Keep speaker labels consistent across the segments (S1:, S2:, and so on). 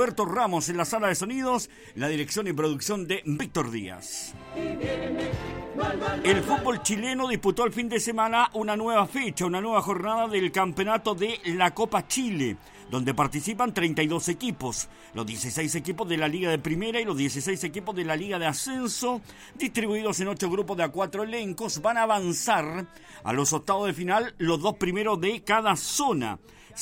S1: Alberto Ramos en la sala de sonidos, la dirección y producción de Víctor Díaz. El fútbol chileno disputó el fin de semana una nueva fecha, una nueva jornada del campeonato de la Copa Chile, donde participan 32 equipos, los 16 equipos de la Liga de Primera y los 16 equipos de la Liga de Ascenso, distribuidos en 8 grupos de a 4 elencos, van a avanzar a los octavos de final los 2 primeros de cada zona.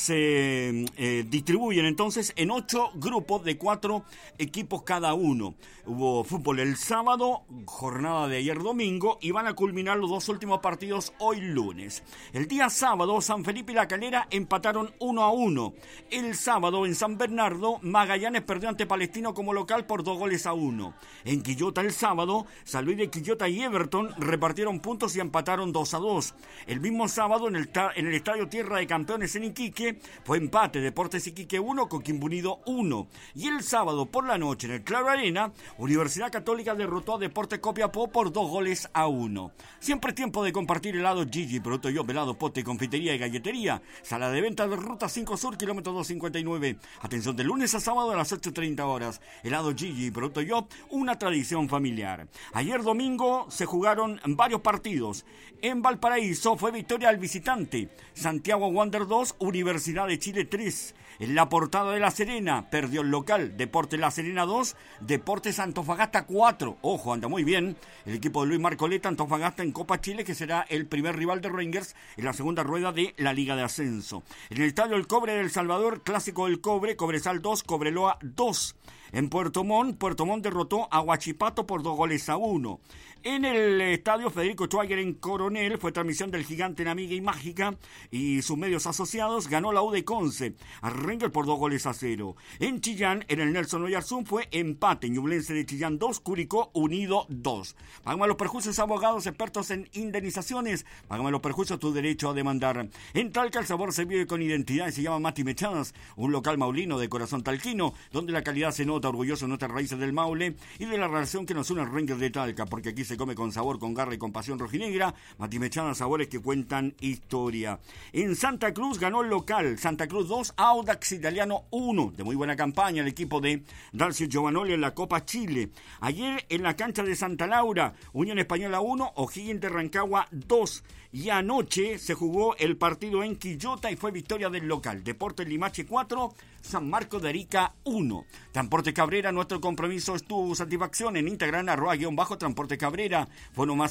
S1: Se distribuyen entonces en 8 grupos de 4 equipos cada uno. Hubo fútbol el sábado, jornada de ayer domingo, y van a culminar los 2 últimos partidos hoy lunes. El día sábado, San Felipe y La Calera empataron 1-1. El sábado, en San Bernardo, Magallanes perdió ante Palestino como local por 2-1. En Quillota el sábado, San Luis de Quillota y Everton repartieron puntos y empataron 2-2. El mismo sábado, en el Estadio Tierra de Campeones en Iquique, fue empate, Deportes Iquique 1, Coquimbo Unido 1. Y el sábado por la noche en el Claro Arena, Universidad Católica derrotó a Deportes Copiapó por 2-1. Siempre es tiempo de compartir helado Gigi, producto yo, helado, pote, confitería y galletería. Sala de venta de Ruta 5 Sur, kilómetro 259. Atención de lunes a sábado a las 8:30 horas. Helado Gigi, producto yo, una tradición familiar. Ayer domingo se jugaron varios partidos. En Valparaíso fue victoria al visitante. Santiago Wander 2, Universidad de Chile 3. En la Portada de La Serena perdió el local. Deportes La Serena 2, Deportes Antofagasta 4. Ojo, anda muy bien el equipo de Luis Marcoleta, Antofagasta en Copa Chile, que será el primer rival de Rangers en la segunda rueda de la Liga de Ascenso. En el Estadio El Cobre de El Salvador, Clásico del Cobre, Cobresal 2, Cobreloa 2. En Puerto Montt derrotó a Huachipato por 2-1. En el estadio Federico Schwager en Coronel fue transmisión del Gigante en Amiga y Mágica y sus medios asociados. Ganó la U de Conce a Rangers por 2-0. En Chillán, en el Nelson Oyarzún, fue empate. Ñublense de Chillán 2, Curicó Unido 2. Págame los perjuicios, abogados expertos en indemnizaciones. Págame los perjuicios, tu derecho a demandar. En Talca el sabor se vive con identidad y se llama Mati Mechadas, un local maulino de corazón talquino, donde la calidad se nota, orgulloso de nuestras raíces del Maule y de la relación que nos une al Rangers de Talca, porque aquí se come con sabor, con garra y con pasión rojinegra. Mati Mechadas, sabores que cuentan historia. En Santa Cruz ganó el local, Santa Cruz 2, Audax Italiano 1. De muy buena campaña el equipo de Darcio Giovanoli en la Copa Chile. Ayer en la cancha de Santa Laura, Unión Española 1, O'Higgins de Rancagua 2. Y anoche se jugó el partido en Quillota y fue victoria del local. Deportes Limache 4, San Marcos de Arica 1. Transporte Cabrera, nuestro compromiso es tu satisfacción. En Instagram, @Transporte Cabrera. Fono más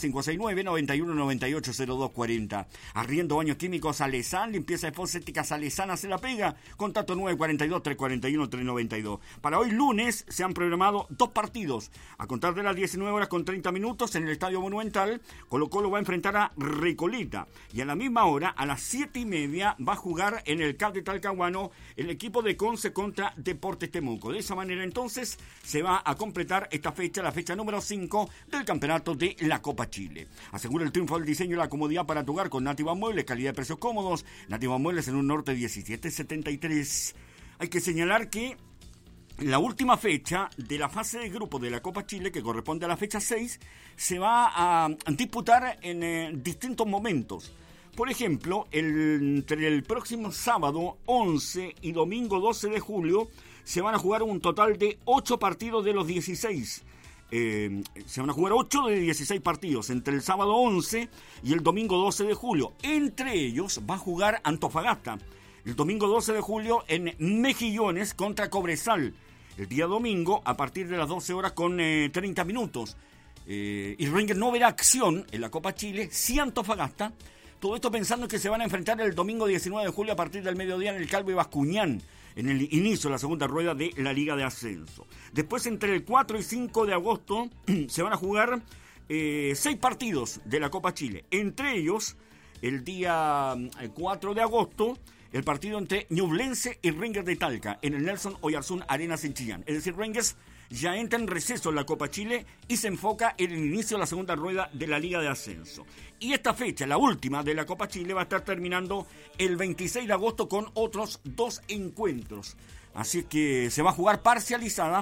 S1: 569-9198-0240. Arriendo baños químicos Salesán, limpieza de fossética Salesana se la pega. Contacto 942-341-392. Para hoy lunes se han programado 2 partidos. A contar de las 19:30 en el Estadio Monumental, Colo-Colo va a enfrentar a Recoleta. Y a la misma hora, a las 7:30, va a jugar en el CAP de Talcahuano el equipo de Conce contra Deportes Temuco. De esa manera entonces se va a completar esta fecha, la fecha número 5 del campeonato de la Copa Chile. Asegura el triunfo del diseño y la comodidad para tu hogar con Nativa Muebles, calidad de precios cómodos. Nativa Muebles en un norte 1773. Hay que señalar que la última fecha de la fase de grupo de la Copa Chile, que corresponde a la fecha 6, se va a disputar en distintos momentos. Por ejemplo, entre el próximo sábado 11 y domingo 12 de julio se van a jugar un total de 8 partidos de los 16. Se van a jugar 8 de 16 partidos entre el sábado 11 y el domingo 12 de julio. Entre ellos va a jugar Antofagasta el domingo 12 de julio en Mejillones contra Cobresal. El día domingo a partir de las 12 horas con 30 minutos. Y Rangers no verá acción en la Copa Chile, sí Antofagasta. Todo esto pensando que se van a enfrentar el domingo 19 de julio a partir del mediodía en el Calvo y Bascuñán, en el inicio de la segunda rueda de la Liga de Ascenso. Después, entre el 4 y 5 de agosto, se van a jugar 6 partidos de la Copa Chile. Entre ellos, el día 4 de agosto, el partido entre Ñublense y Rangers de Talca, en el Nelson Oyarzún Arenas en Chillán. Es decir, Rangers ya entra en receso en la Copa Chile y se enfoca en el inicio de la segunda rueda de la Liga de Ascenso. Y esta fecha, la última de la Copa Chile, va a estar terminando el 26 de agosto con otros 2 encuentros. Así que se va a jugar parcializada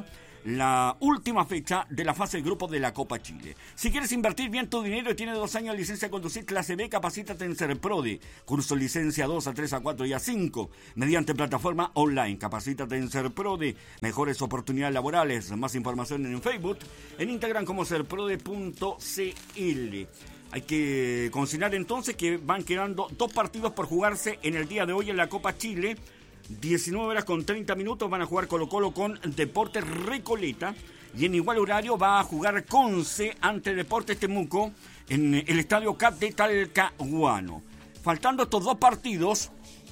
S1: la última fecha de la fase de grupos de la Copa Chile. Si quieres invertir bien tu dinero y tienes 2 años de licencia de conducir clase B, capacítate en Serprode. Curso licencia 2 a 3 a 4 y a 5 mediante plataforma online. Capacítate en Serprode. Mejores oportunidades laborales. Más información en Facebook, en Instagram como serprode.cl. Hay que considerar entonces que van quedando 2 partidos por jugarse en el día de hoy en la Copa Chile. 19 horas con 30 minutos van a jugar Colo-Colo con Deportes Recoleta, y en igual horario va a jugar Conce ante Deportes Temuco en el Estadio CAP de Talcahuano. Faltando estos 2 partidos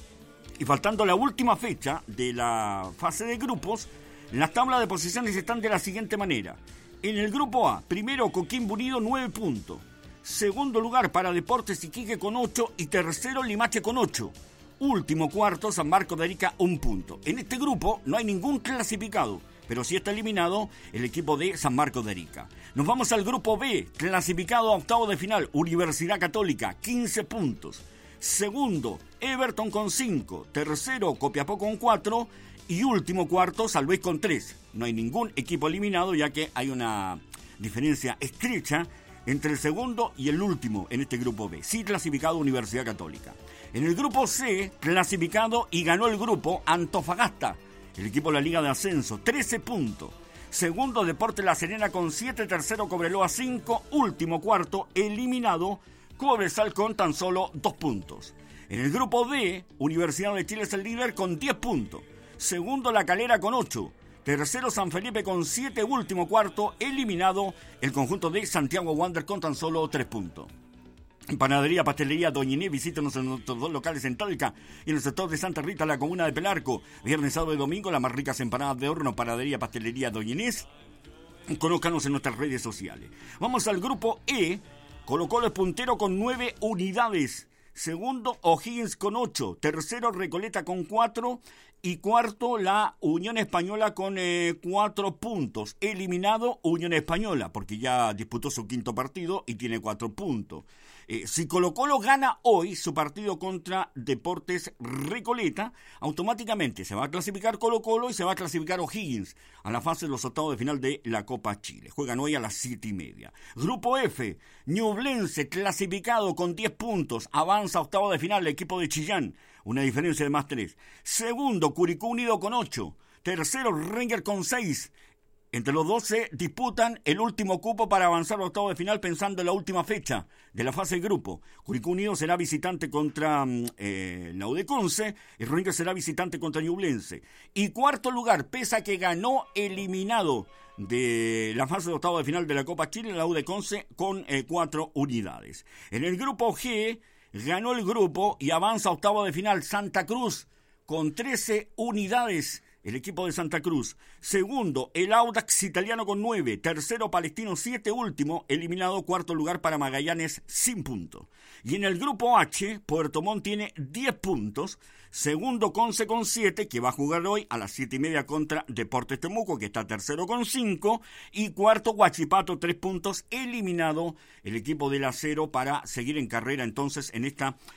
S1: y faltando la última fecha de la fase de grupos, las tablas de posiciones están de la siguiente manera. En el grupo A, primero Coquimbo Unido 9 puntos, segundo lugar para Deportes Iquique con 8 y tercero Limache con 8. Último cuarto, San Marcos de Arica, 1 punto. En este grupo no hay ningún clasificado, pero sí está eliminado el equipo de San Marcos de Arica. Nos vamos al grupo B, clasificado a octavos de final, Universidad Católica, 15 puntos. Segundo, Everton con 5. Tercero, Copiapó con 4. Y último cuarto, San Luis con 3. No hay ningún equipo eliminado, ya que hay una diferencia estrecha entre el segundo y el último en este grupo B. Sí clasificado Universidad Católica. En el grupo C, clasificado y ganó el grupo Antofagasta, el equipo de la Liga de Ascenso, 13 puntos. Segundo, Deportes La Serena con 7, tercero Cobreloa 5, último cuarto, eliminado Cobresal con tan solo 2 puntos. En el grupo D, Universidad de Chile es el líder con 10 puntos. Segundo, La Calera con 8. Tercero, San Felipe con 7, último cuarto, eliminado el conjunto de Santiago Wander con tan solo 3 puntos. Panadería, Pastelería Doña Inés, visítenos en nuestros 2 locales en Talca y en el sector de Santa Rita, la comuna de Pelarco. Viernes, sábado y domingo, las más ricas empanadas de horno. Panadería, Pastelería Doña Inés. Conózcanos en nuestras redes sociales. Vamos al grupo E. Colo-Colo es puntero con 9 unidades. Segundo, O'Higgins con 8. Tercero, Recoleta con 4. Y cuarto, la Unión Española con 4 puntos. Eliminado Unión Española, porque ya disputó su 5º partido y tiene 4 puntos. Si Colo-Colo gana hoy su partido contra Deportes Recoleta, automáticamente se va a clasificar Colo-Colo y se va a clasificar O'Higgins a la fase de los octavos de final de la Copa Chile. Juegan hoy a las 7:30. Grupo F, Ñublense clasificado con 10 puntos, avanza a octavos de final el equipo de Chillán, una diferencia de más 3. Segundo, Curicó Unido con 8. Tercero, Ranger con 6. Entre los 12 disputan el último cupo para avanzar a octavos de final pensando en la última fecha de la fase de grupo. Curicó Unido será visitante contra la U de Conce y Ranger será visitante contra Ñublense. Y cuarto lugar, pese a que ganó eliminado de la fase de octavos de final de la Copa Chile, la U de Conce con 4 unidades. En el grupo G ganó el grupo y avanza a octavos de final Santa Cruz con 13 unidades. El equipo de Santa Cruz. Segundo, el Audax Italiano con 9. Tercero, Palestino 7. Último, eliminado, cuarto lugar para Magallanes sin puntos. Y en el grupo H, Puerto Montt tiene 10 puntos. Segundo, Conce con 7, que va a jugar hoy a las 7:30 contra Deportes Temuco, que está tercero con 5. Y cuarto, Huachipato, 3 puntos. Eliminado el equipo del Acero para seguir en carrera entonces en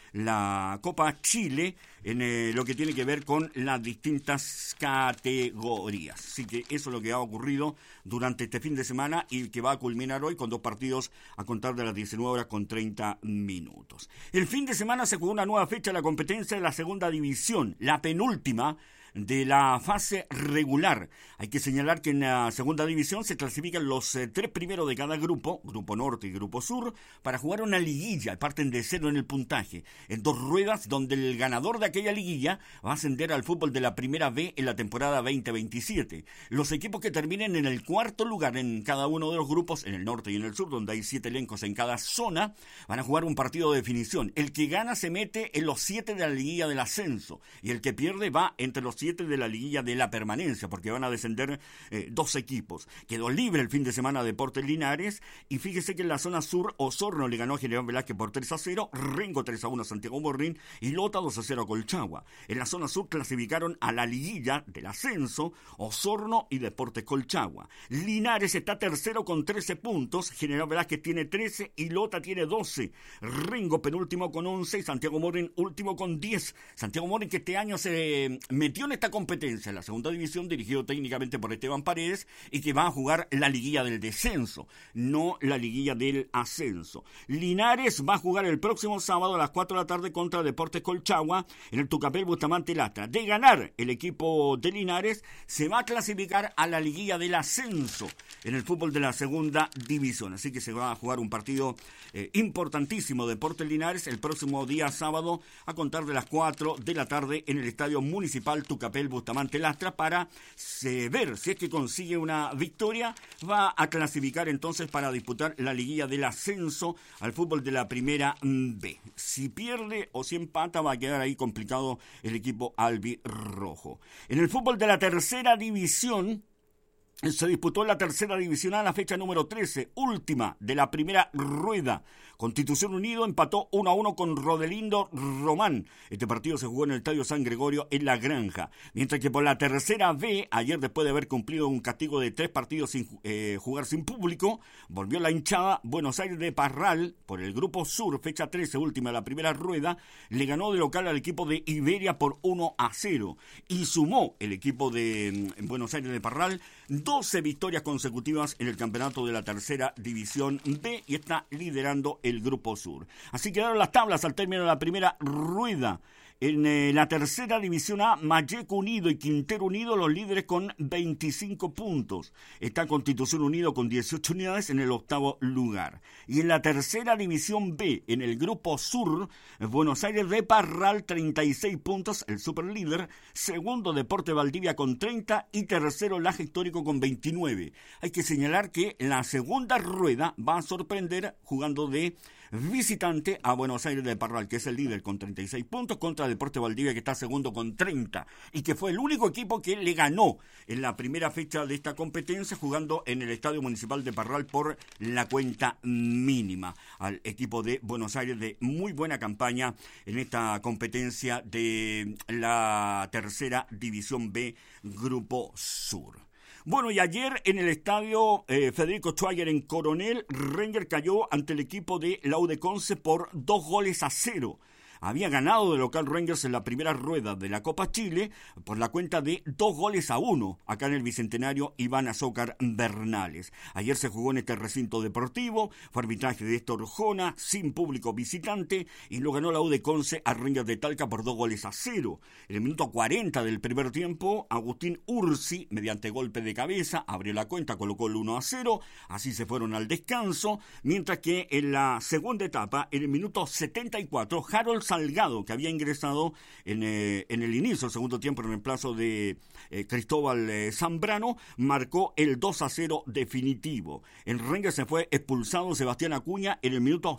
S1: la Copa Chile, en lo que tiene que ver con las distintas categorías. Así que eso es lo que ha ocurrido durante este fin de semana y que va a culminar hoy con 2 partidos a contar de las 19 horas con 30 minutos. El fin de semana se jugó una nueva fecha de la competencia de la segunda división, la penúltima de la fase regular. Hay que señalar que en la segunda división se clasifican los 3 primeros de cada grupo, Grupo Norte y Grupo Sur, para jugar una liguilla. Parten de 0 en el puntaje, en 2 ruedas, donde el ganador de aquella liguilla va a ascender al fútbol de la Primera B en la temporada 2027. Los equipos que terminen en el 4º lugar en cada uno de los grupos, en el norte y en el sur, donde hay 7 elencos en cada zona, van a jugar un partido de definición. El que gana se mete en los 7 de la liguilla del ascenso, y el que pierde va entre los 7 de la liguilla de la permanencia, porque van a descender 2 equipos. Quedó libre el fin de semana Deportes Linares, y fíjese que en la zona sur Osorno le ganó a General Velázquez por 3-0, Rengo 3-1 a Santiago Morrín y Lota 2-0 a Colchagua. En la zona sur clasificaron a la liguilla del ascenso Osorno y Deportes Colchagua. Linares está tercero con 13 puntos, General Velázquez tiene 13 y Lota tiene 12. Rengo penúltimo con 11 y Santiago Morrín último con 10. Santiago Morrín, que este año se metió en esta competencia, la segunda división, dirigido técnicamente por Esteban Paredes, y que va a jugar la liguilla del descenso, no la liguilla del ascenso. Linares va a jugar el próximo sábado a las 4 de la tarde contra Deportes Colchagua en el Tucapel Bustamante Lastra. De ganar el equipo de Linares, se va a clasificar a la liguilla del ascenso en el fútbol de la segunda división. Así que se va a jugar un partido importantísimo, Deportes Linares, el próximo día sábado a contar de las 4 de la tarde en el Estadio Municipal Tucapel Bustamante Lastra para ver si es que consigue una victoria. Va a clasificar entonces para disputar la liguilla del ascenso al fútbol de la primera B. Si pierde o si empata, va a quedar ahí complicado el equipo albirrojo. En el fútbol de la tercera división, se disputó la tercera división a la fecha número 13, última de la primera rueda. Constitución Unido empató 1-1 con Rodelindo Román. Este partido se jugó en el Estadio San Gregorio en La Granja. Mientras que por la tercera B, ayer después de haber cumplido un castigo de 3 partidos sin jugar sin público, volvió la hinchada. Buenos Aires de Parral, por el Grupo Sur, fecha 13, última de la primera rueda, le ganó de local al equipo de Iberia por 1-0. Y sumó el equipo de Buenos Aires de Parral 12 victorias consecutivas en el campeonato de la tercera división B y está liderando el Grupo Sur. Así quedaron las tablas al término de la primera rueda. En la tercera división A, Mayeco Unido y Quintero Unido, los líderes con 25 puntos. Está Constitución Unido con 18 unidades en el octavo lugar. Y en la tercera división B, en el Grupo Sur, Buenos Aires de Parral, 36 puntos, el superlíder. Segundo, Deporte Valdivia con 30 y tercero, Laje Histórico con 29. Hay que señalar que la segunda rueda va a sorprender jugando de visitante a Buenos Aires de Parral, que es el líder con 36 puntos, contra Deporte Valdivia, que está segundo con 30, y que fue el único equipo que le ganó en la primera fecha de esta competencia, jugando en el Estadio Municipal de Parral por la cuenta mínima, al equipo de Buenos Aires, de muy buena campaña en esta competencia de la tercera división B, Grupo Sur. Bueno, y ayer en el estadio Federico Schwager en Coronel, Rangers cayó ante el equipo de la U de Conce por 2-0. Había ganado de local Rangers en la primera rueda de la Copa Chile por la cuenta de 2-1 acá en el Bicentenario Iván Azócar Bernales. Ayer se jugó en este recinto deportivo, fue arbitraje de Héctor Jona, sin público visitante, y lo ganó la U de Conce a Rangers de Talca por 2-0. En el minuto 40 del primer tiempo, Agustín Ursi, mediante golpe de cabeza, abrió la cuenta, colocó el 1-0, así se fueron al descanso, mientras que en la segunda etapa, en el minuto 74, Harold Salgado, que había ingresado en el inicio del segundo tiempo en reemplazo de Cristóbal Zambrano, marcó el 2-0 definitivo. En Rangers se fue expulsado Sebastián Acuña en el minuto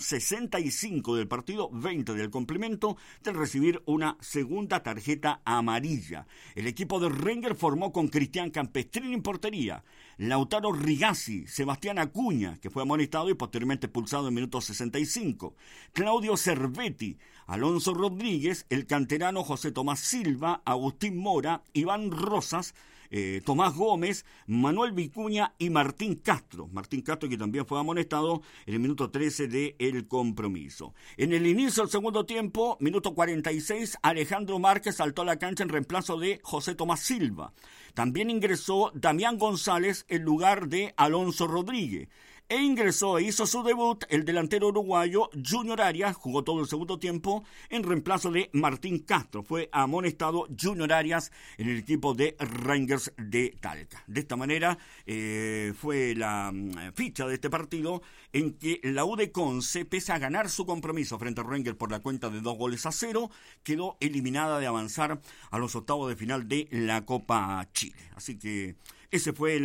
S1: 65 del partido, 20 del complemento, de recibir una segunda tarjeta amarilla. El equipo de Rangers formó con Cristian Campestrini en portería, Lautaro Rigazzi, Sebastián Acuña, que fue amonestado y posteriormente expulsado en el minuto 65, Claudio Cervetti, Alonso Rodríguez, el canterano José Tomás Silva, Agustín Mora, Iván Rosas, Tomás Gómez, Manuel Vicuña y Martín Castro. Martín Castro, que también fue amonestado en el minuto 13 del compromiso. En el inicio del segundo tiempo, minuto 46, Alejandro Márquez saltó a la cancha en reemplazo de José Tomás Silva. También ingresó Damián González en lugar de Alonso Rodríguez. E ingresó e hizo su debut el delantero uruguayo Junior Arias, jugó todo el segundo tiempo en reemplazo de Martín Castro. Fue amonestado Junior Arias en el equipo de Rangers de Talca. De esta manera fue la ficha de este partido en que la U de Conce, pese a ganar su compromiso frente a Rangers por la cuenta de 2-0, quedó eliminada de avanzar a los octavos de final de la Copa Chile. Así que ese fue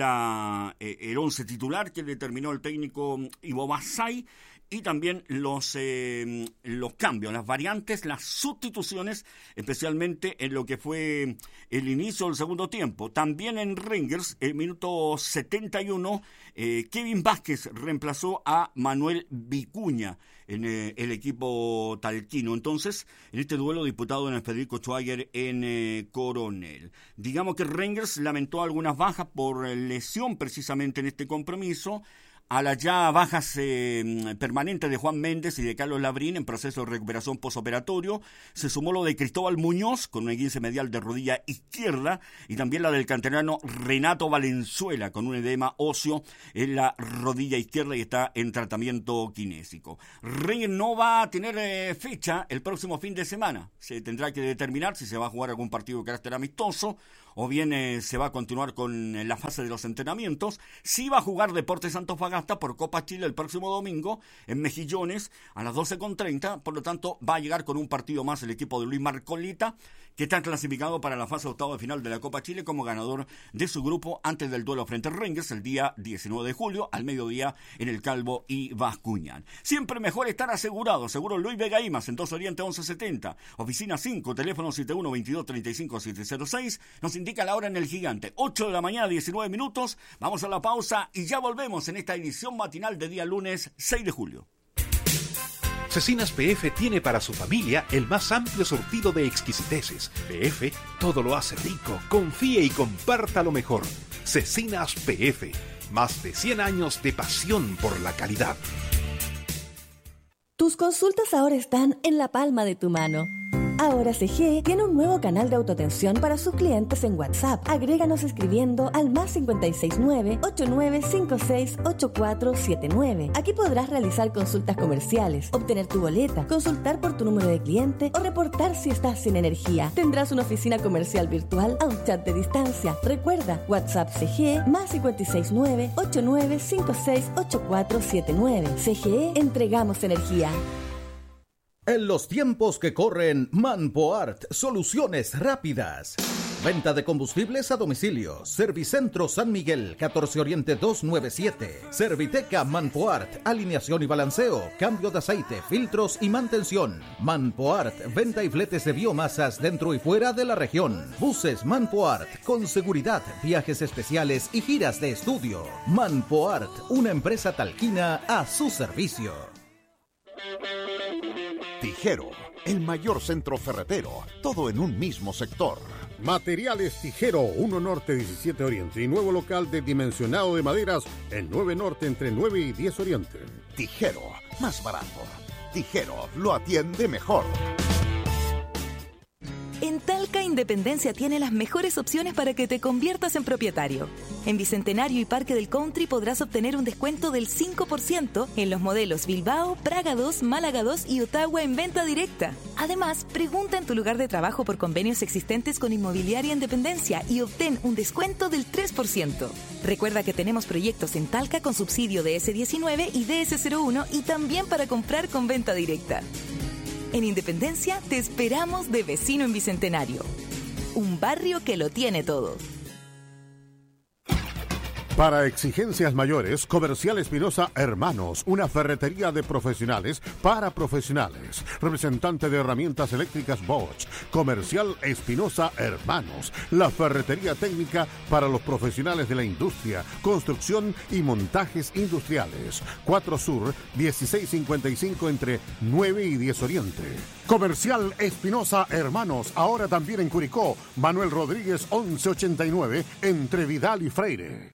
S1: el 11 titular que determinó el técnico Ivo Basay, y también los cambios, las variantes, las sustituciones, especialmente en lo que fue el inicio del segundo tiempo. También en Rangers, el minuto 71, Kevin Vázquez reemplazó a Manuel Vicuña en el equipo talquino. Entonces, en este duelo disputado en el Federico Schwager en Coronel. Digamos que Rangers lamentó algunas bajas por lesión precisamente en este compromiso. a las ya bajas permanentes de Juan Méndez y de Carlos Labrín en proceso de recuperación posoperatorio. Se sumó lo de Cristóbal Muñoz con un esguince medial de rodilla izquierda y también la del canterano Renato Valenzuela con un edema óseo en la rodilla izquierda y está en tratamiento kinésico. Rangers no va a tener fecha el próximo fin de semana. Se tendrá que determinar si se va a jugar algún partido de carácter amistoso o bien se va a continuar con la fase de los entrenamientos. Sí va a jugar Deportes Antofagasta por Copa Chile el próximo domingo en Mejillones a las 12:30, por lo tanto va a llegar con un partido más el equipo de Luis Marcolita, que está clasificado para la fase octavo de final de la Copa Chile como ganador de su grupo antes del duelo frente a Rangers el día 19 de julio al mediodía en el Calvo y Bascuñán. Siempre mejor estar asegurado. Seguro Luis Vega Imas en 2 Oriente 1170, oficina 5, teléfono 71-22-35-706. Nos indica la hora en el Gigante, 8 de la mañana, 19 minutos. Vamos a la pausa y ya volvemos en esta edición matinal de día lunes 6 de julio.
S2: Cecinas PF tiene para su familia el más amplio surtido de exquisiteces. PF todo lo hace rico. Confíe y comparta lo mejor. Cecinas PF, más de 100 años de pasión por la calidad.
S3: Tus consultas ahora están en la palma de tu mano. Ahora CGE tiene un nuevo canal de autoatención para sus clientes en WhatsApp. Agréganos escribiendo al +569 8956 8479. Aquí podrás realizar consultas comerciales, obtener tu boleta, consultar por tu número de cliente o reportar si estás sin energía. Tendrás una oficina comercial virtual a un chat de distancia. Recuerda, WhatsApp CGE +569 8956 8479. CGE, entregamos energía.
S4: En los tiempos que corren, Manpoart, soluciones rápidas. Venta de combustibles a domicilio. Servicentro San Miguel, 14 Oriente 297. Serviteca Manpoart, alineación y balanceo, cambio de aceite, filtros y mantención. Manpoart, venta y fletes de biomasas dentro y fuera de la región. Buses Manpoart, con seguridad, viajes especiales y giras de estudio. Manpoart, una empresa talquina a su servicio.
S5: Tijero, el mayor centro ferretero, todo en un mismo sector.
S6: Materiales Tijero, 1 Norte 17 Oriente y nuevo local de dimensionado de maderas en 9 Norte entre 9 y 10 Oriente.
S5: Tijero, más barato. Tijero, lo atiende mejor.
S7: En Talca, Independencia tiene las mejores opciones para que te conviertas en propietario. En Bicentenario y Parque del Country podrás obtener un descuento del 5% en los modelos Bilbao, Praga 2, Málaga 2 y Ottawa en venta directa. Además, pregunta en tu lugar de trabajo por convenios existentes con Inmobiliaria Independencia y obtén un descuento del 3%. Recuerda que tenemos proyectos en Talca con subsidio de DS19 y DS01 y también para comprar con venta directa. En Independencia te esperamos de vecino en Bicentenario. Un barrio que lo tiene todo.
S6: Para exigencias mayores, Comercial Espinosa Hermanos, una ferretería de profesionales para profesionales. Representante de herramientas eléctricas Bosch. Comercial Espinosa Hermanos, la ferretería técnica para los profesionales de la industria, construcción y montajes industriales. 4 Sur, 1655 entre 9 y 10 Oriente. Comercial Espinosa Hermanos, ahora también en Curicó. Manuel Rodríguez 1189 entre Vidal y Freire.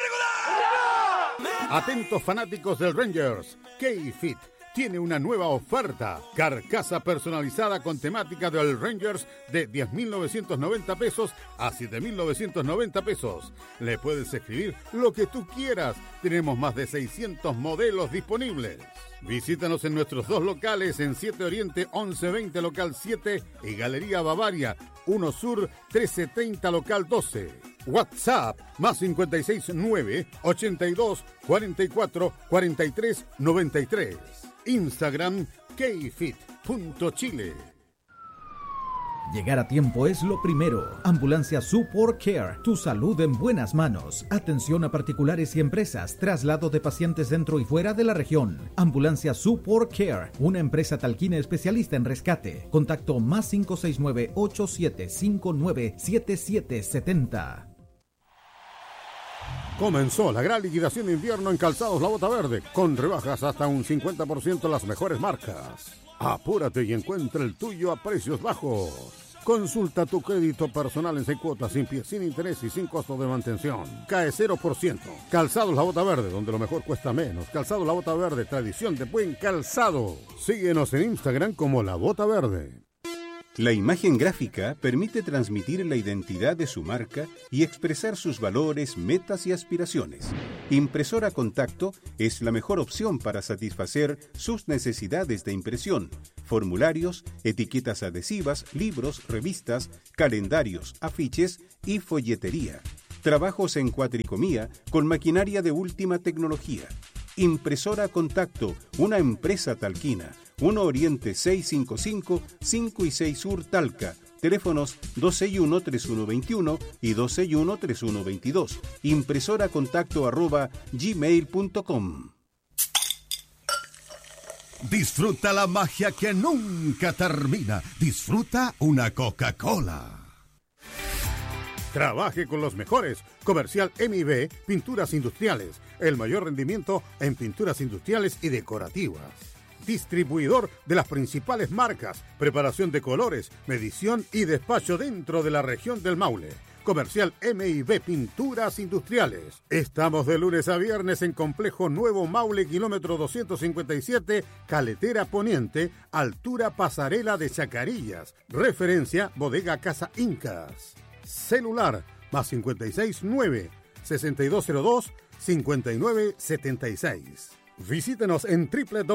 S6: Atentos fanáticos del Rangers, K-Fit tiene una nueva oferta. Carcasa personalizada con temática del Rangers de 10.990 pesos a 7.990 pesos. Le puedes escribir lo que tú quieras. Tenemos más de 600 modelos disponibles. Visítanos en nuestros 2 locales en 7 Oriente 1120 local 7 y Galería Bavaria 1 Sur 1330 local 12. WhatsApp +569 82 44 43 93. Instagram kfit.chile.
S4: Llegar a tiempo es lo primero. Ambulancia Support Care, tu salud en buenas manos. Atención a particulares y empresas, traslado de pacientes dentro y fuera de la región. Ambulancia Support Care, una empresa talquina especialista en rescate. Contacto +569 8759 7770.
S6: Comenzó la gran liquidación de invierno en Calzados La Bota Verde, con rebajas hasta un 50% en las mejores marcas. Apúrate y encuentra el tuyo a precios bajos. Consulta tu crédito personal en 6 cuotas, sin pie, sin interés y sin costo de mantención. CAE 0%. Calzados La Bota Verde, donde lo mejor cuesta menos. Calzados La Bota Verde, tradición de buen calzado. Síguenos en Instagram como La Bota Verde.
S2: La imagen gráfica permite transmitir la identidad de su marca y expresar sus valores, metas y aspiraciones. Impresora Contacto es la mejor opción para satisfacer sus necesidades de impresión, formularios, etiquetas adhesivas, libros, revistas, calendarios, afiches y folletería. Trabajos en cuatricomía con maquinaria de última tecnología. Impresora Contacto, una empresa talquina. 1 Oriente 655, 5 y 6 Sur Talca. Teléfonos 261-3121 y 261-3122. impresoracontacto@gmail.com.
S8: Disfruta la magia que nunca termina. Disfruta una Coca-Cola.
S6: Trabaje con los mejores. Comercial MIB, Pinturas Industriales. El mayor rendimiento en pinturas industriales y decorativas. Distribuidor de las principales marcas, preparación de colores, medición y despacho dentro de la región del Maule. Comercial MIB Pinturas Industriales. Estamos de lunes a viernes en Complejo Nuevo Maule, kilómetro 257, Caletera Poniente, altura Pasarela de Chacarillas. Referencia Bodega Casa Incas. Celular +56 9 6202 5976. Visítenos en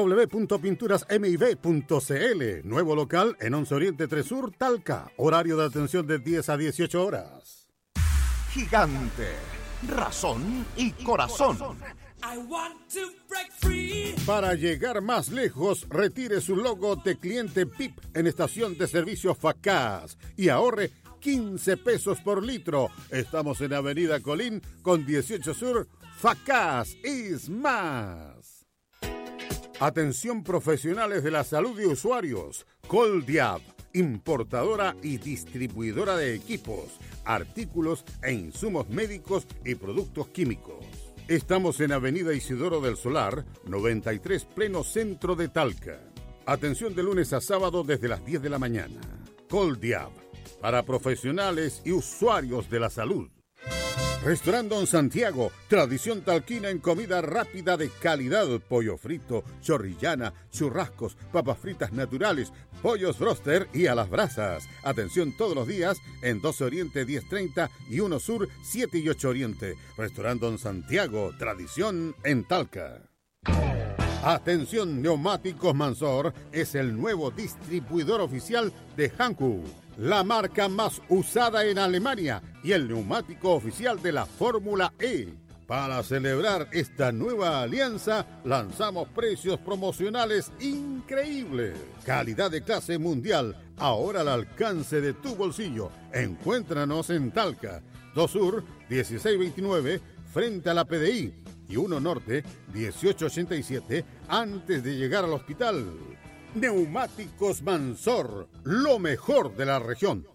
S6: www.pinturasmib.cl. Nuevo local en 11 Oriente 3 Sur, Talca. Horario de atención de 10 a 18 horas.
S5: Gigante, razón y corazón.
S6: Para llegar más lejos, retire su logo de cliente PIP en estación de servicio Facaz y ahorre 15 pesos por litro. Estamos en Avenida Colín con 18 Sur. Facaz is más. Atención profesionales de la salud y usuarios. Coldiab, importadora y distribuidora de equipos, artículos e insumos médicos y productos químicos. Estamos en Avenida Isidoro del Solar, 93, pleno centro de Talca. Atención de lunes a sábado desde las 10 de la mañana. Coldiab, para profesionales y usuarios de la salud. Restaurante Don Santiago, tradición talquina en comida rápida de calidad, pollo frito, chorrillana, churrascos, papas fritas naturales, pollos broster y a las brasas. Atención todos los días en 12 Oriente 1030 y 1 Sur 7 y 8 Oriente. Restaurante Don Santiago, tradición en Talca. Atención, Neumáticos Mansor es el nuevo distribuidor oficial de Hankook, la marca más usada en Alemania y el neumático oficial de la Fórmula E. Para celebrar esta nueva alianza, lanzamos precios promocionales increíbles. Calidad de clase mundial, ahora al alcance de tu bolsillo. Encuéntranos en Talca, 2 Sur, 1629, frente a la PDI, y 1 Norte, 1887, antes de llegar al hospital. Neumáticos Mansor, lo mejor de la región.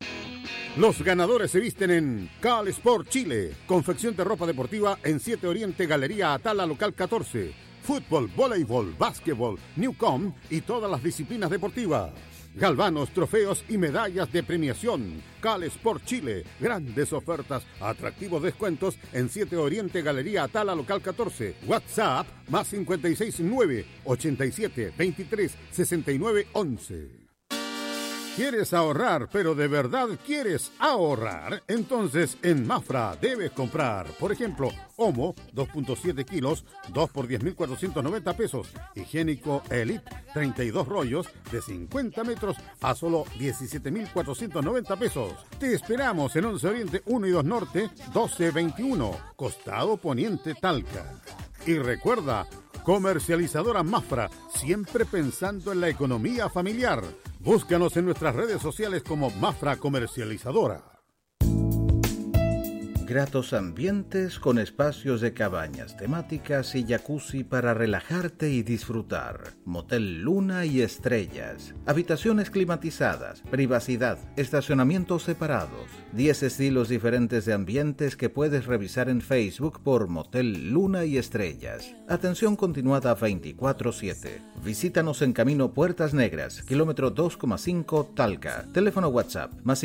S6: Los ganadores se visten en Cal Sport Chile, confección de ropa deportiva en 7 Oriente, Galería Atala, local 14. Fútbol, voleibol, básquetbol, Newcom y todas las disciplinas deportivas. Galvanos, trofeos y medallas de premiación. Cal Sport Chile, grandes ofertas, atractivos descuentos en 7 Oriente, Galería Atala, local 14. WhatsApp +56 9 87 23 69 11. ¿Quieres ahorrar, pero de verdad quieres ahorrar? Entonces en Mafra debes comprar, por ejemplo, Omo, 2.7 kilos, 2 por 10.490 pesos. Higiénico Elite, 32 rollos de 50 metros a solo 17.490 pesos. Te esperamos en 11 Oriente 1 y 2 Norte, 1221, Costado Poniente, Talca. Y recuerda, comercializadora Mafra, siempre pensando en la economía familiar. Búscanos en nuestras redes sociales como Mafra Comercializadora.
S4: Gratos ambientes con espacios de cabañas temáticas y jacuzzi para relajarte y disfrutar. Motel Luna y Estrellas. Habitaciones climatizadas, privacidad, estacionamientos separados. 10 estilos diferentes de ambientes que puedes revisar en Facebook por Motel Luna y Estrellas. Atención continuada 24/7. Visítanos en Camino Puertas Negras, kilómetro 2,5 Talca. Teléfono WhatsApp más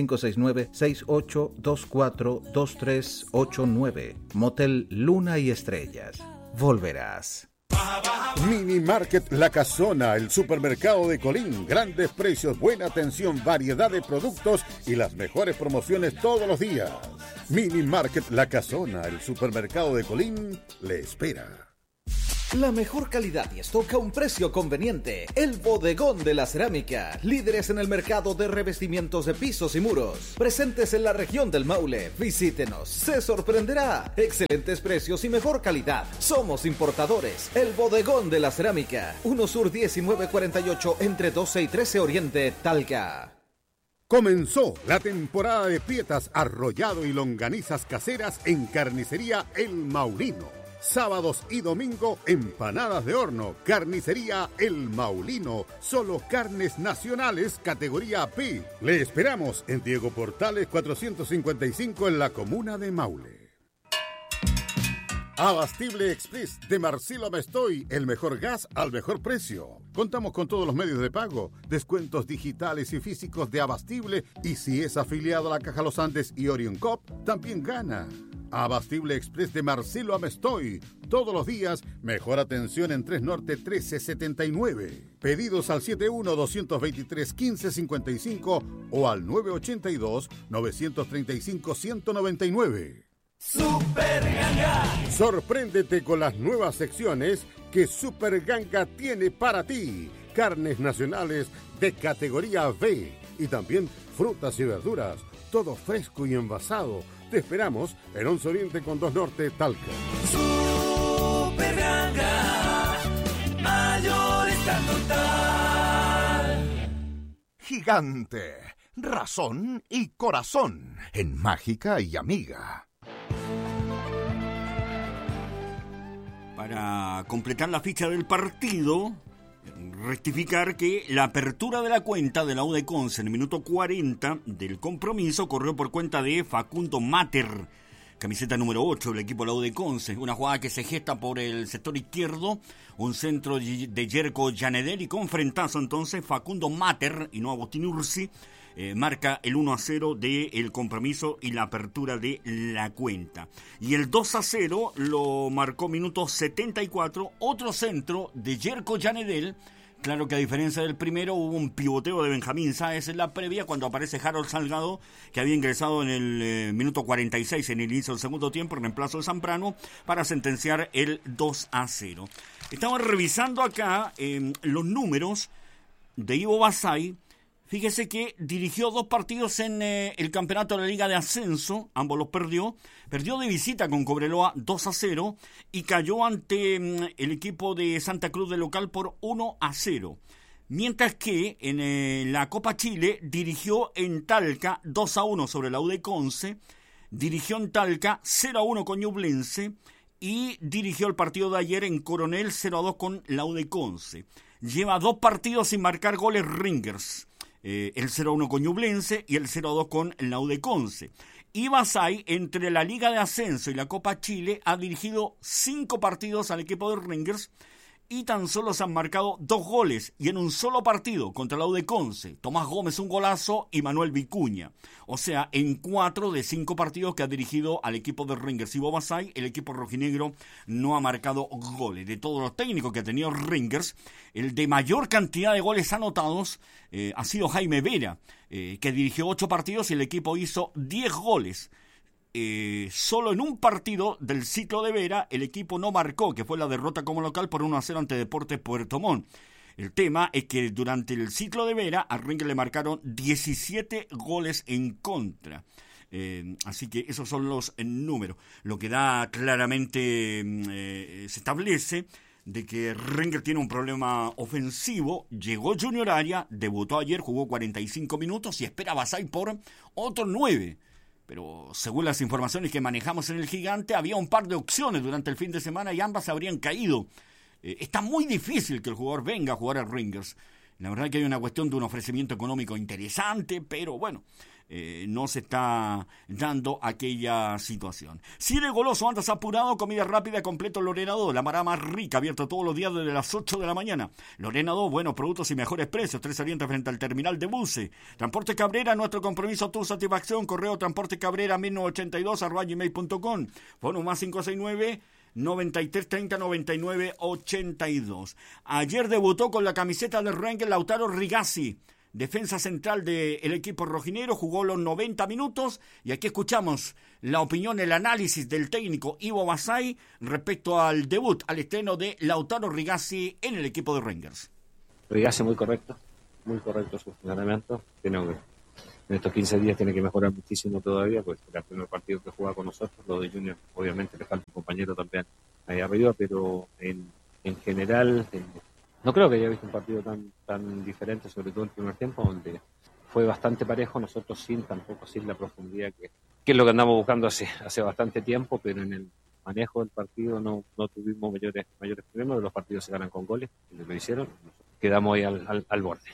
S4: 569-6824-2389. Motel Luna y Estrellas. Volverás.
S6: Mini Market La Casona, el supermercado de Colín. Grandes precios, buena atención, variedad de productos y las mejores promociones todos los días. Mini Market La Casona, el supermercado de Colín, le espera.
S4: La mejor calidad y stock a un precio conveniente. El Bodegón de la Cerámica. Líderes en el mercado de revestimientos de pisos y muros. Presentes en la región del Maule. Visítenos. Se sorprenderá. Excelentes precios y mejor calidad. Somos importadores. El Bodegón de la Cerámica. 1 Sur 1948 entre 12 y 13 Oriente, Talca.
S6: Comenzó la temporada de pietas, arrollado y longanizas caseras en Carnicería El Maulino. Sábados y domingo, empanadas de horno. Carnicería El Maulino. Solo carnes nacionales, categoría P. Le esperamos en Diego Portales 455 en la comuna de Maule. Abastible Express de Marcelo Amestoy, el mejor gas al mejor precio. Contamos con todos los medios de pago, descuentos digitales y físicos de Abastible, y si es afiliado a la Caja Los Andes y Orion Cop, también gana. Abastible Express de Marcelo Amestoy. Todos los días, mejor atención en 3 Norte 1379. Pedidos al 71-223-1555 o al 982-935-199.
S9: Super Ganga.
S6: Sorpréndete con las nuevas secciones que Super Ganga tiene para ti. Carnes nacionales de categoría B y también frutas y verduras. Todo fresco y envasado. Te esperamos en 11 Oriente con 2 Norte, Talca.
S9: Super Ganga, mayorista total.
S5: Gigante, razón y corazón en Mágica y Amiga.
S1: Para completar la ficha del partido, rectificar que la apertura de la cuenta de la U de Conce en el minuto 40 del compromiso corrió por cuenta de Facundo Mater, camiseta número 8 del equipo de la U de Conce. Una jugada que se gesta por el sector izquierdo, un centro de Jerko Janedel y con frentazo entonces Facundo Mater y no Agustín Ursi. Marca el 1-0 del compromiso y la apertura de la cuenta. Y el 2-0 lo marcó minuto 74, otro centro de Jerko Janedel. Claro que a diferencia del primero hubo un pivoteo de Benjamín Sáez en la previa cuando aparece Harold Salgado, que había ingresado en el minuto 46 en el inicio del segundo tiempo en reemplazo de Zamprano para sentenciar el 2-0. Estamos revisando acá los números de Ivo Basay. Fíjese que dirigió 2 partidos en el campeonato de la Liga de Ascenso, ambos los perdió. Perdió de visita con Cobreloa 2-0 y cayó ante el equipo de Santa Cruz de local por 1-0. Mientras que en la Copa Chile dirigió en Talca 2-1 sobre la U de Conce, dirigió en Talca 0-1 con Ñublense y dirigió el partido de ayer en Coronel 0-2 con la U de Conce. Lleva 2 partidos sin marcar goles Ringers. El 0-1 con Ñublense y el 0-2 con la U de Conce. Y Basay, entre la Liga de Ascenso y la Copa Chile, ha dirigido 5 partidos al equipo de Ringers y tan solo se han marcado 2 goles, y en un solo partido contra la U de Conce, Tomás Gómez un golazo y Manuel Vicuña. O sea, en 4 de 5 partidos que ha dirigido al equipo de Ringers y Basay, el equipo rojinegro no ha marcado goles. De todos los técnicos que ha tenido Ringers, el de mayor cantidad de goles anotados ha sido Jaime Vera, que dirigió 8 partidos y el equipo hizo 10 goles. Solo en un partido del ciclo de Vera el equipo no marcó, que fue la derrota como local por 1-0 ante Deportes Puerto Montt. El tema es que durante el ciclo de Vera a Ringers le marcaron 17 goles en contra. Así que esos son los números. Lo que da claramente, se establece de que Ringers tiene un problema ofensivo. Llegó Junior Arias, debutó ayer, jugó 45 minutos y espera Basay por otros 9. pero según las informaciones que manejamos en el Gigante, había un par de opciones durante el fin de semana y ambas habrían caído. Está muy difícil que el jugador venga a jugar al Rangers. La verdad que hay una cuestión de un ofrecimiento económico interesante, pero bueno, no se está dando aquella situación. Si eres goloso, andas apurado, comida rápida completo Lorena 2, la mará más rica, abierto todos los días desde las 8 de la mañana. Lorena 2, buenos productos y mejores precios, 3 Oriente frente al terminal de buses. Transporte Cabrera, nuestro compromiso, tu satisfacción. Correo transportecabrera 1982@gmail.com. Fono más 569 9330 9982. Ayer debutó con la camiseta del Rangers Lautaro Rigazzi, defensa central del equipo rojinero, jugó los 90 minutos y aquí escuchamos la opinión, el análisis del técnico Ivo Basay respecto al debut, al estreno de Lautaro Rigazzi en el equipo de Rangers.
S10: Rigazzi muy correcto su funcionamiento, en estos 15 días tiene que mejorar muchísimo todavía, pues era el primer partido que juega con nosotros. Lo de Junior obviamente le falta un compañero también ahí arriba, pero en general no creo que haya visto un partido tan diferente, sobre todo el primer tiempo, donde fue bastante parejo, nosotros sin la profundidad que es lo que andamos buscando hace bastante tiempo, pero en el manejo del partido no tuvimos mayores problemas. Los partidos se ganan con goles, y lo hicieron, quedamos ahí al borde.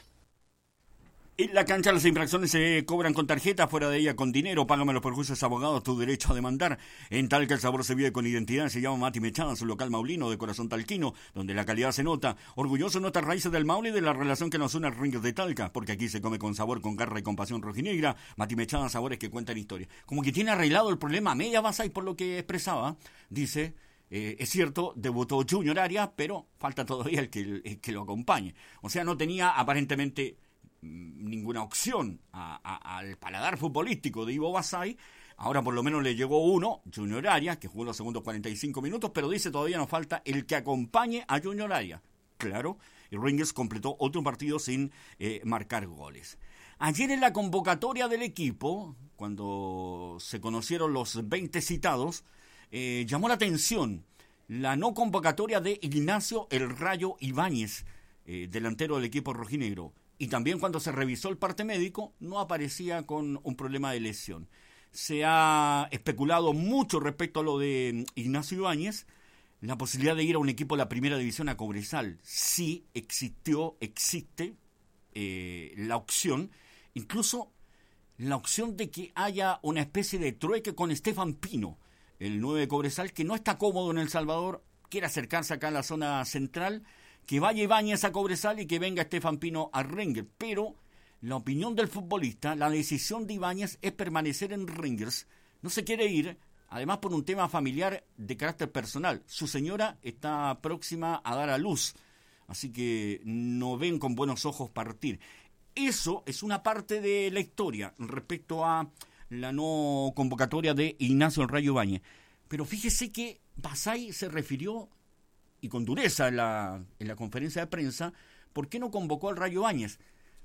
S1: En la cancha las infracciones se cobran con tarjeta, fuera de ella con dinero. Págame los perjuicios, abogados, tu derecho a demandar. En Talca el sabor se vive con identidad. Se llama Mati Mechada, su local maulino de corazón talquino, donde la calidad se nota. Orgulloso de nuestras raíces del Maule y de la relación que nos une al Rangers de Talca, porque aquí se come con sabor, con garra y con pasión rojinegra. Mati Mechada, sabores que cuentan historia. Como que tiene arreglado el problema a media Basay por lo que expresaba. Dice, es cierto, debutó Junior Arias, pero falta todavía el que lo acompañe. O sea, no tenía aparentemente ninguna opción al paladar futbolístico de Ivo Basay. Ahora por lo menos le llegó uno, Junior Arias, que jugó los segundos 45 minutos, pero dice todavía nos falta el que acompañe a Junior Arias. Claro, y Rangers completó otro partido sin marcar goles. Ayer en la convocatoria del equipo, cuando se conocieron los 20 citados, llamó la atención la no convocatoria de Ignacio El Rayo Ibáñez, delantero del equipo rojinegro. Y también cuando se revisó el parte médico, no aparecía con un problema de lesión. Se ha especulado mucho respecto a lo de Ignacio Ibáñez, la posibilidad de ir a un equipo de la primera división, a Cobresal. Sí existe la opción, incluso la opción de que haya una especie de trueque con Estefan Pino, el 9 de Cobresal, que no está cómodo en El Salvador, quiere acercarse acá a la zona central, que vaya Ibáñez a Cobresal y que venga Estefan Pino a Rangers. Pero la opinión del futbolista, la decisión de Ibáñez es permanecer en Rangers. No se quiere ir, además por un tema familiar de carácter personal. Su señora está próxima a dar a luz, así que no ven con buenos ojos partir. Eso es una parte de la historia respecto a la no convocatoria de Ignacio El Rayo Ibáñez. Pero fíjese que Basay se refirió, y con dureza en la conferencia de prensa, ¿por qué no convocó al Rayo Ibáñez?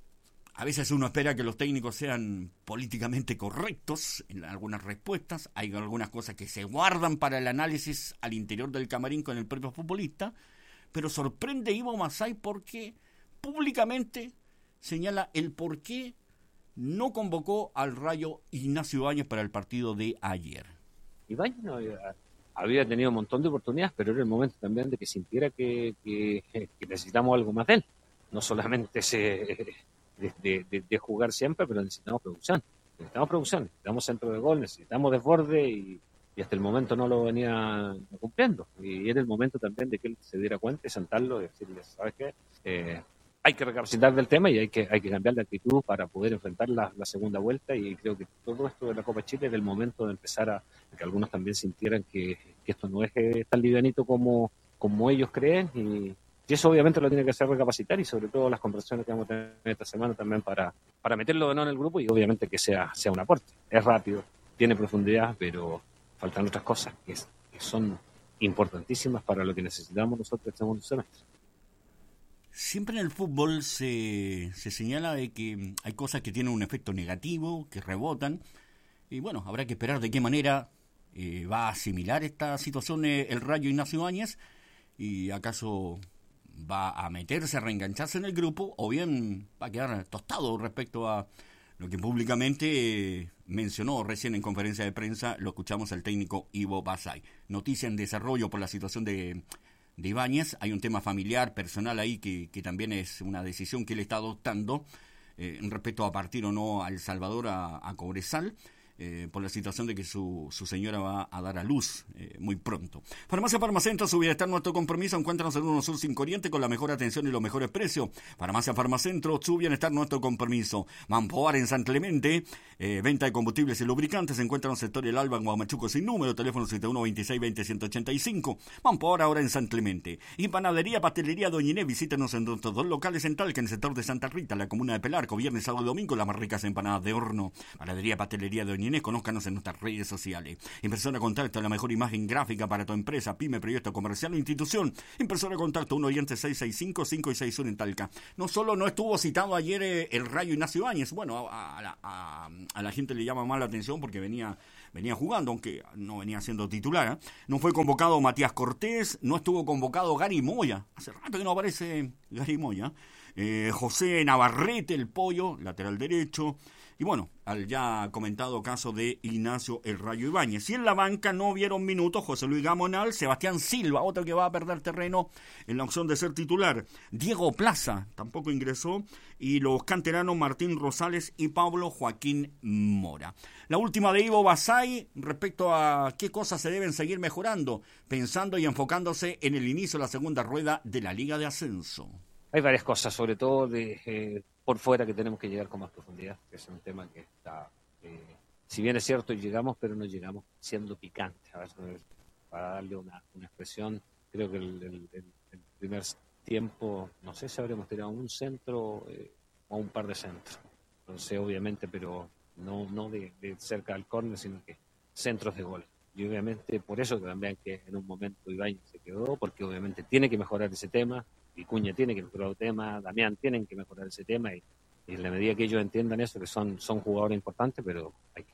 S1: A veces uno espera que los técnicos sean políticamente correctos en algunas respuestas, hay algunas cosas que se guardan para el análisis al interior del camarín con el propio futbolista, pero sorprende Ivo Basay porque públicamente señala el por qué no convocó al Rayo Ignacio Ibáñez para el partido de ayer.
S10: Ibáñez no había tenido un montón de oportunidades, pero era el momento también de que sintiera que necesitamos algo más de él. No solamente de jugar siempre, pero necesitamos producción. Necesitamos centro de gol, necesitamos desborde y hasta el momento no lo venía cumpliendo. Y era el momento también de que él se diera cuenta y sentarlo y decirle, ¿sabes qué? Hay que recapacitar del tema y hay que cambiar de actitud para poder enfrentar la segunda vuelta, y creo que todo esto de la Copa Chile era el momento de empezar a que algunos también sintieran que esto no es tan livianito como ellos creen, y eso obviamente lo tiene que hacer recapacitar, y sobre todo las conversaciones que vamos a tener esta semana también para meterlo de nuevo en el grupo y obviamente que sea un aporte. Es rápido, tiene profundidad, pero faltan otras cosas que son importantísimas para lo que necesitamos nosotros este segundo semestre.
S1: Siempre en el fútbol se señala de que hay cosas que tienen un efecto negativo, que rebotan, y bueno, habrá que esperar de qué manera va a asimilar esta situación el Rayo Ignacio Ibáñez, y acaso va a meterse, a reengancharse en el grupo, o bien va a quedar tostado respecto a lo que públicamente mencionó recién en conferencia de prensa, lo escuchamos al técnico Ivo Basay. Noticia en desarrollo por la situación de Ibáñez. Hay un tema familiar, personal ahí, que también es una decisión que él está adoptando respecto a partir o no a El Salvador, a Cobresal, por la situación de que su señora va a dar a luz muy pronto. Farmacia Farmacentro, su bienestar, nuestro compromiso. Encuéntranos en 1 Sur 5 Oriente con la mejor atención y los mejores precios. Farmacia Farmacentro, su bienestar, nuestro compromiso. Mampoar en San Clemente, venta de combustibles y lubricantes. Encuéntranos en sector El Alba, en Guamachuco sin número, teléfono 7126-20-185. Mampoar ahora en San Clemente. Y Panadería, Pastelería Doña Inés, visítenos en nuestros 2 locales en Talca, en el sector de Santa Rita, la comuna de Pelarco, viernes, sábado y domingo, las más ricas empanadas de horno. Panadería, Pastelería Doña Inés, conózcanos en nuestras redes sociales. Impresora Contacto, la mejor imagen gráfica para tu empresa, pyme, proyecto comercial o institución. Impresora Contacto, 1 Oriente 665-561 en Talca. No solo no estuvo citado ayer el Rayo Ignacio Ibáñez, bueno, a la gente le llama más la atención porque venía jugando, aunque no venía siendo titular, ¿eh? No fue convocado Matías Cortés, no estuvo convocado Gary Moya, hace rato que no aparece Gary Moya, José Navarrete, el Pollo, lateral derecho, y bueno, al ya comentado caso de Ignacio El Rayo Ibáñez. Y en la banca no vieron minutos José Luis Gamonal, Sebastián Silva, otro que va a perder terreno en la opción de ser titular. Diego Plaza tampoco ingresó, y los canteranos Martín Rosales y Pablo Joaquín Mora. La última de Ivo Basay respecto a qué cosas se deben seguir mejorando, pensando y enfocándose en el inicio de la segunda rueda de la Liga de Ascenso.
S10: Hay varias cosas, sobre todo por fuera, que tenemos que llegar con más profundidad, que es un tema que está, si bien es cierto, llegamos, pero no llegamos siendo picantes. A ver, para darle una expresión, creo que el primer tiempo, no sé si habremos tirado un centro o un par de centros. Entonces, obviamente, pero no de cerca al córner, sino que centros de gol. Y obviamente, por eso también que en un momento Ibáñez se quedó, porque obviamente tiene que mejorar ese tema. Vicuña tiene que mejorar el tema, Damián tienen que mejorar ese tema, y en la medida que ellos entiendan eso, que son jugadores importantes, pero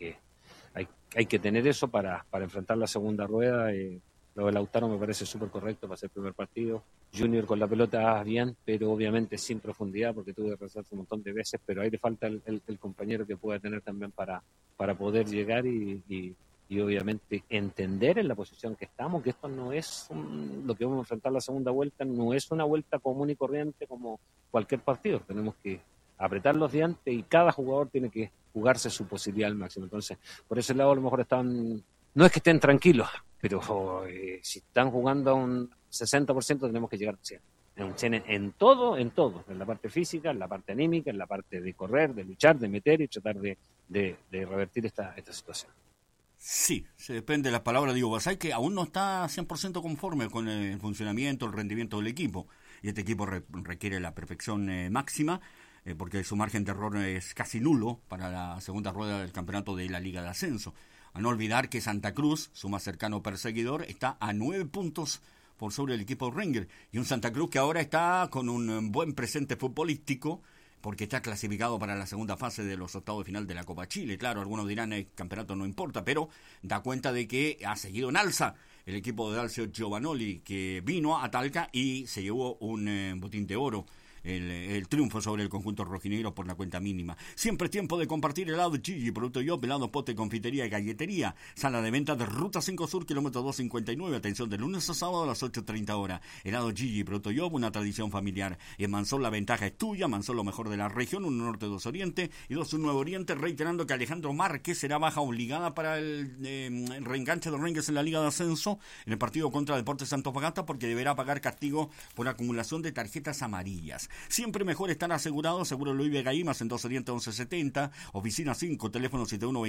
S10: hay que tener eso para enfrentar la segunda rueda. Lo de Lautaro me parece súper correcto para ser el primer partido. Junior con la pelota bien, pero obviamente sin profundidad, porque tuvo que rezarse un montón de veces, pero ahí le falta el compañero que pueda tener también para poder llegar y obviamente entender en la posición que estamos, que esto no es lo que vamos a enfrentar la segunda vuelta, no es una vuelta común y corriente como cualquier partido. Tenemos que apretar los dientes y cada jugador tiene que jugarse su posibilidad al máximo. Entonces, por ese lado a lo mejor no es que estén tranquilos, pero si están jugando a un 60% tenemos que llegar a 100. En todo, en la parte física, en la parte anímica, en la parte de correr, de luchar, de meter y tratar de revertir esta situación.
S1: Sí, se depende de las palabras de Ivo Basay, que aún no está 100% conforme con el funcionamiento, el rendimiento del equipo. Y este equipo requiere la perfección máxima, porque su margen de error es casi nulo para la segunda rueda del campeonato de la Liga de Ascenso. A no olvidar que Santa Cruz, su más cercano perseguidor, está a 9 puntos por sobre el equipo Ranger. Y un Santa Cruz que ahora está con un buen presente futbolístico, porque está clasificado para la segunda fase de los octavos de final de la Copa Chile. Claro, algunos dirán el campeonato no importa, pero da cuenta de que ha seguido en alza el equipo de Alcio Giovanoli, que vino a Talca y se llevó un botín de oro. El triunfo sobre el conjunto rojinegro por la cuenta mínima. Siempre es tiempo de compartir helado Gigi, producto Yop, helado Pote, confitería y galletería. Sala de venta de Ruta 5 Sur, kilómetro 259. Atención de lunes a sábado a las 8:30 horas. Helado Gigi, producto Yop, una tradición familiar. Y en Mansol la ventaja es tuya. Mansol lo mejor de la región, 1 Norte, 2 Oriente y 2 Nuevo Oriente. Reiterando que Alejandro Márquez será baja obligada para el reenganche de Rangers en la Liga de Ascenso en el partido contra Deportes Antofagasta, porque deberá pagar castigo por acumulación de tarjetas amarillas. Siempre mejor estar asegurado. Seguro Luis Vega Imas en 2 Oriente 1170, oficina 5, teléfono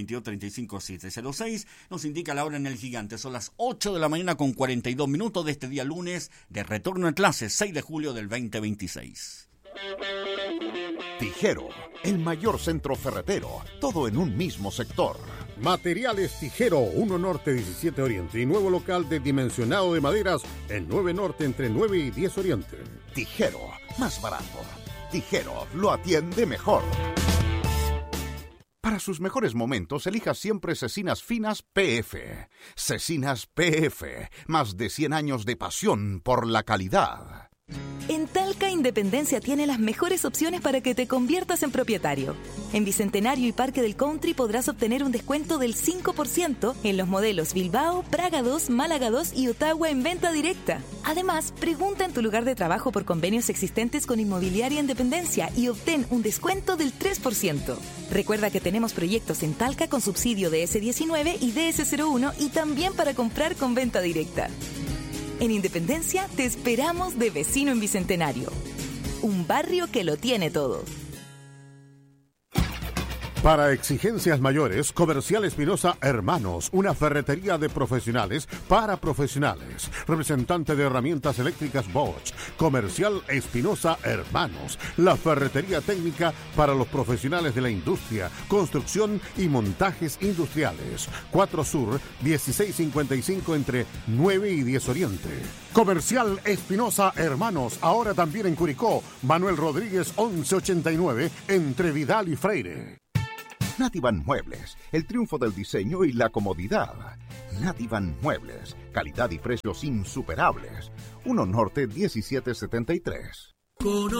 S1: 7122-35706. Nos indica la hora en el Gigante. Son las 8 de la mañana con 42 minutos de este día lunes de retorno a clases, 6 de julio del 2026.
S5: Tijero, el mayor centro ferretero, todo en un mismo sector.
S6: Materiales Tijero, 1 Norte 17 Oriente y nuevo local de dimensionado de maderas en 9 Norte entre 9 y 10 Oriente.
S5: Tijero, más barato. Tijero, lo atiende mejor. Para sus mejores momentos, elija siempre Cecinas Finas PF. Cecinas PF, más de 100 años de pasión por la calidad.
S7: En Talca, Independencia tiene las mejores opciones para que te conviertas en propietario. En Bicentenario y Parque del Country podrás obtener un descuento del 5% en los modelos Bilbao, Praga 2, Málaga 2 y Ottawa en venta directa. Además, pregunta en tu lugar de trabajo por convenios existentes con Inmobiliaria Independencia y obtén un descuento del 3%. Recuerda que tenemos proyectos en Talca con subsidio de DS19 y DS01 y también para comprar con venta directa. En Independencia te esperamos de vecino en Bicentenario. Un barrio que lo tiene todo.
S6: Para exigencias mayores, Comercial Espinosa Hermanos, una ferretería de profesionales para profesionales. Representante de herramientas eléctricas Bosch. Comercial Espinosa Hermanos, la ferretería técnica para los profesionales de la industria, construcción y montajes industriales. 4 Sur, 1655 entre 9 y 10 Oriente. Comercial Espinosa Hermanos, ahora también en Curicó. Manuel Rodríguez 1189 entre Vidal y Freire.
S5: Nativan Muebles, el triunfo del diseño y la comodidad. Nativan Muebles, calidad y precios insuperables. 1 Norte 1773.